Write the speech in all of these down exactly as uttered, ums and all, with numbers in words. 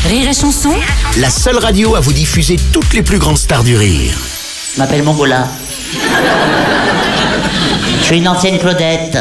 Rire et chanson, La seule radio à vous diffuser toutes les plus grandes stars du rire. Je m'appelle Mongola. Je suis une ancienne Claudette.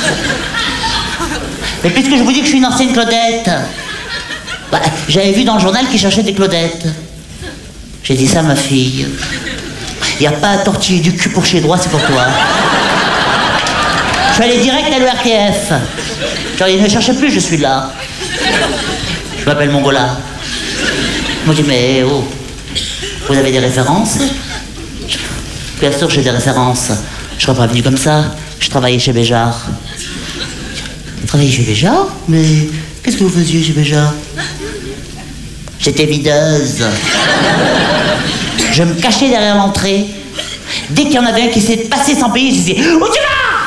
Mais puisque je vous dis que je suis une ancienne Claudette, bah, j'avais vu dans le journal qu'ils cherchaient des Claudettes. J'ai dit ça à ma fille. Il n'y a pas à tortiller du cul pour chez droit, c'est pour toi. Je suis allé direct à l'E R T F. Genre, ils ne cherchaient plus, je suis là. Je m'appelle Mongola. Ils m'ont dit, mais oh, vous avez des références? Bien sûr, j'ai des références. Je serais pas venu comme ça. Je travaillais chez Béjart. Vous travaillez chez Béjart? Mais qu'est-ce que vous faisiez chez Béjart? J'étais videuse. Je me cachais derrière l'entrée. Dès qu'il y en avait un qui s'est passé sans payer, je disais, où tu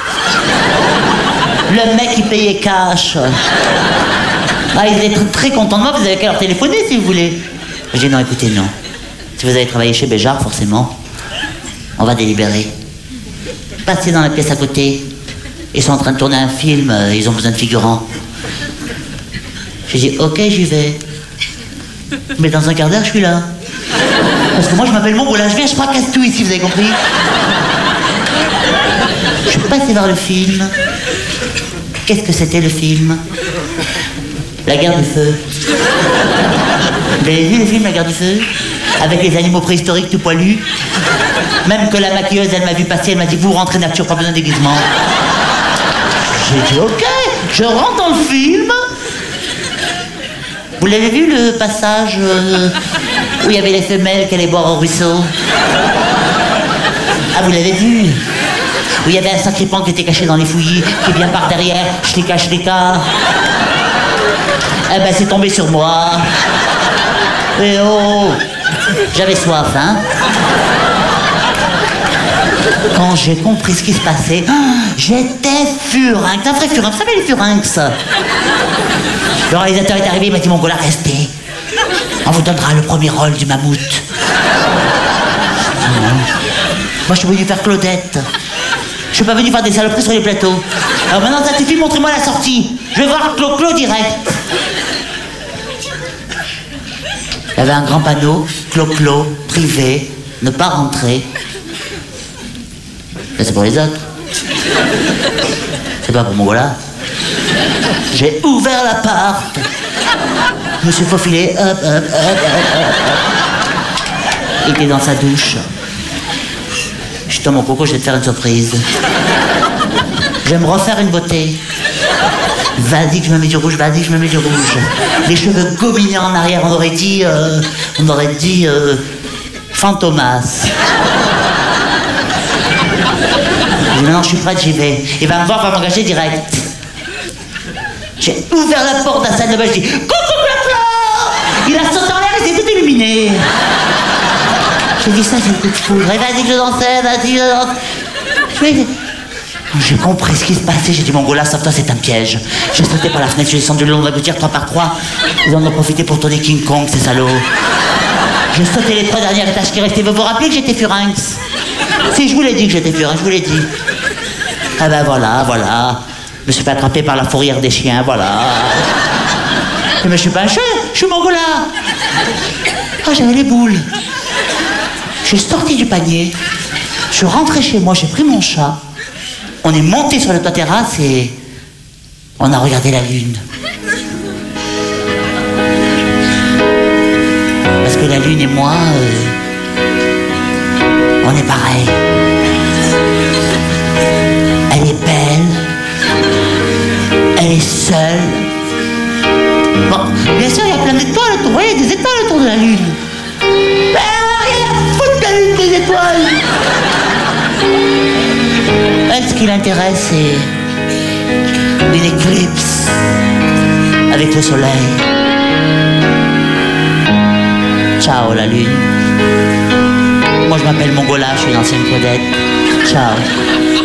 vas? Le mec, il payait cash. Ah, ils étaient très contents de moi, vous avez qu'à leur téléphoner si vous voulez. J'ai dit non, écoutez, non. Si vous avez travaillé chez Béjart, forcément, on va délibérer. Passez dans la pièce à côté. Ils sont en train de tourner un film, euh, ils ont besoin de figurants. J'ai dit, ok, j'y vais. Mais dans un quart d'heure, je suis là. Parce que moi, je m'appelle Mongola, je viens, je fracasse tout ici, vous avez compris? Je suis passé voir le film. Qu'est-ce que c'était le film? La guerre du feu. Vous avez vu le film La guerre du feu? Avec les animaux préhistoriques tout poilus. Même que la maquilleuse, elle m'a vu passer, elle m'a dit, vous rentrez nature, pas besoin de déguisement. J'ai dit, ok, je rentre dans le film. Vous l'avez vu le passage euh, où il y avait les femelles qui allaient boire au ruisseau? Ah, vous l'avez vu? Où il y avait un sacripant qui était caché dans les fouillis, qui vient par derrière, chlika chlika. Eh ben, c'est tombé sur moi. Et oh, j'avais soif, hein. Quand j'ai compris ce qui se passait, j'étais furinx, un vrai furinx, vous savez les furinx? Le réalisateur est arrivé, il m'a dit, Mongola, restez. On vous donnera le premier rôle du mammouth. Moi, je suis venu faire Claudette. Je suis pas venu faire des saloperies sur les plateaux. Alors maintenant, ça suffit, montrez-moi la sortie. Je vais voir Clo-Clo direct. Il y avait un grand panneau, Clo-Clo, privé, ne pas rentrer. Ça, c'est pour les autres. C'est pas pour Mongola. J'ai ouvert la porte. Je me suis faufilé, hop, hop, hop, hop, hop. Il était dans sa douche. Je suis dans mon coco, je vais te faire une surprise. Je vais me refaire une beauté. Vas-y que je me mets du rouge, vas-y que je me mets du rouge. Les cheveux gominés en arrière, on aurait dit... Euh, on aurait dit... Euh, Fantomas. Je dis, maintenant je suis prête, j'y vais. Il va me voir, va m'engager direct. J'ai ouvert la porte de la salle de bain, je dis, coucou Clo-Clo! Il a sauté en l'air, il s'est tout illuminé. J'ai dit, ça c'est le coup de foudre. Et vas-y que je dansais, vas-y que je danse. Mais... J'ai compris ce qui se passait, j'ai dit, Mongola, sauve-toi, c'est un piège. J'ai sauté par la fenêtre, j'ai descendu le long de la gouttière, trois par trois. Ils en ont profité pour tourner King Kong, ces salauds. J'ai sauté les trois dernières étages qui restaient. Vous vous rappelez que j'étais furinx? Si, je vous l'ai dit que j'étais furinx, je vous l'ai dit. Ah ben voilà, voilà. Je me suis fait attraper par la fourrière des chiens, voilà. Mais je suis pas un chien, je suis Mongola. Ah, j'avais les boules. J'ai sorti du panier, je suis rentré chez moi, j'ai pris mon chat, on est monté sur le toit terrasse et on a regardé la lune. Parce que la lune et moi, euh, on est pareil. Elle est belle, elle est seule. Bon, bien sûr, il y a plein d'étoiles autour, vous voyez, des étoiles autour de la lune. Mais rien à foutre de la lune des étoiles. Elle, ce qui l'intéresse, c'est une éclipse avec le soleil. Ciao, la lune. Moi, je m'appelle Mongola, je suis une ancienne Claudette. Ciao.